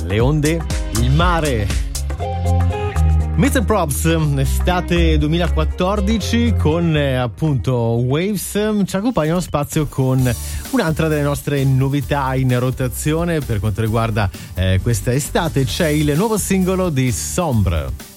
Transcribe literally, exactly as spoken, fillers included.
le onde, il mare. mister Props, estate duemilaquattordici, con eh, appunto Waves, ci accompagna uno spazio con un'altra delle nostre novità in rotazione per quanto riguarda eh, questa estate. C'è il nuovo singolo di Sombre.